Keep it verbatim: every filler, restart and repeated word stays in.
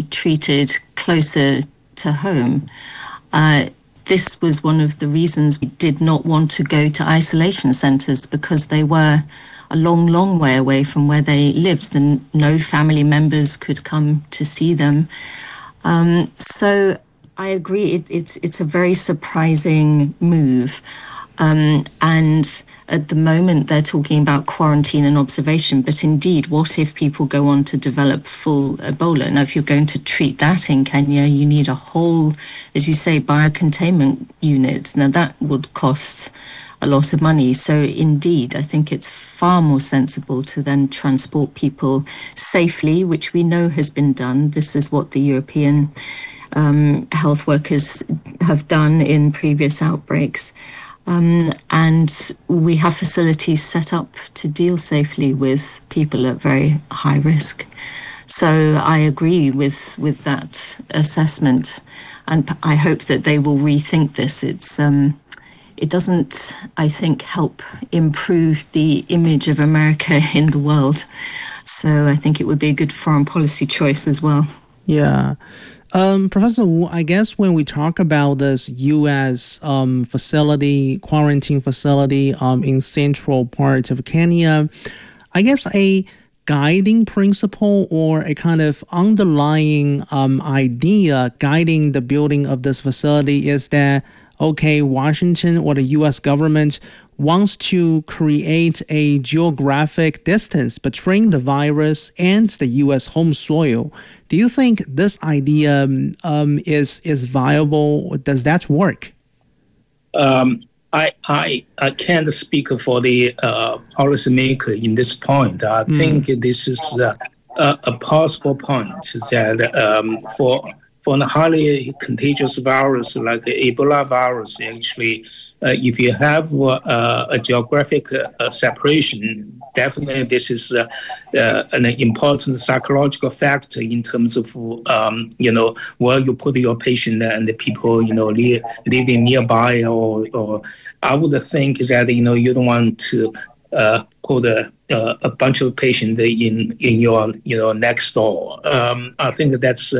be treated closer to home. Uh, this was one of the reasons we did not want to go to isolation centres, because they were a long, long way away from where they lived. Then no family members could come to see them. Um, so I agree, it, it's it's a very surprising move. Um, and at the moment, they're talking about quarantine and observation. But indeed, what if people go on to develop full Ebola? Now, if you're going to treat that in Kenya, you need a whole, as you say, biocontainment unit. Now, that would cost a lot of money. So indeed, I think it's far more sensible to then transport people safely, which we know has been done. This is what the European um, health workers have done in previous outbreaks. Um, and we have facilities set up to deal safely with people at very high risk. So I agree with, with that assessment, and I hope that they will rethink this. It's um, it doesn't, I think, help improve the image of America in the world. So I think it would be a good foreign policy choice as well. Yeah. Um, Professor Wu, I guess when we talk about this U S um, facility, quarantine facility um, in central part of Kenya, I guess a guiding principle or a kind of underlying um, idea guiding the building of this facility is that, okay, Washington or the U S government wants to create a geographic distance between the virus and the U S home soil. Do you think this idea um, is is viable? Does that work? Um, I, I I can't speak for the uh, policymaker in this point. I mm. think this is uh, a, a possible point that um, for for a highly contagious virus like Ebola virus, actually, uh, if you have uh, a geographic uh, separation, definitely this is uh, uh, an important psychological factor in terms of, um, you know, where you put your patient and the people, you know, li- living nearby. Or, or I would think that, you know, you don't want to uh, put a, uh, a bunch of patients in, in your, you know, next door. Um, I think that's